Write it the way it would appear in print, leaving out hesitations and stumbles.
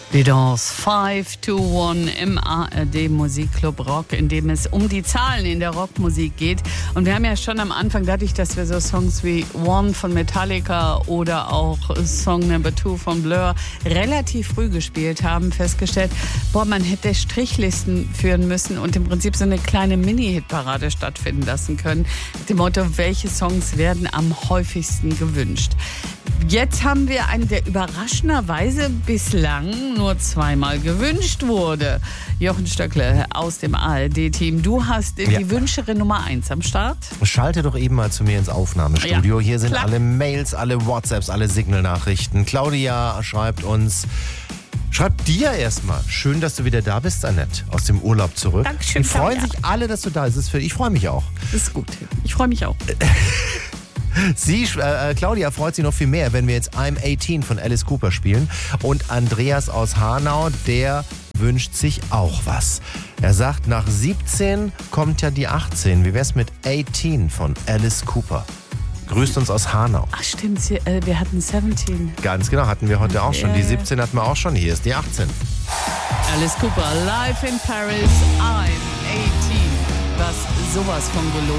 Die Doors 5 to 1 im ARD Musikclub Rock, in dem es um die Zahlen in der Rockmusik geht. Und wir haben ja schon am Anfang, dadurch, dass wir so Songs wie One von Metallica oder auch Song Number 2 von Blur relativ früh gespielt haben, festgestellt, man hätte Strichlisten führen müssen und im Prinzip so eine kleine Mini-Hitparade stattfinden lassen können. Mit dem Motto, welche Songs werden am häufigsten gewünscht. Jetzt haben wir einen, der überraschenderweise bislang nur zweimal gewünscht wurde. Jochen Stöckle aus dem ARD-Team. Du hast die Wünscherin Nummer 1 am Start. Schalte doch eben mal zu mir ins Aufnahmestudio. Hier sind alle Mails, alle WhatsApps, alle Signal-Nachrichten. Claudia schreibt dir erstmal. Schön, dass du wieder da bist, Annette, aus dem Urlaub zurück. Dankeschön. Die freuen sich alle, dass du da bist. Ich freue mich auch. Das ist gut. Ich freue mich auch. Claudia freut sich noch viel mehr, wenn wir jetzt I'm 18 von Alice Cooper spielen. Und Andreas aus Hanau, der wünscht sich auch was. Er sagt, nach 17 kommt ja die 18. Wie wär's mit 18 von Alice Cooper? Grüßt uns aus Hanau. Ach stimmt, wir hatten 17. Ganz genau, hatten wir heute auch schon. Die 17 hatten wir auch schon. Hier ist die 18. Alice Cooper, live in Paris, I'm 18. Was sowas von gelogen.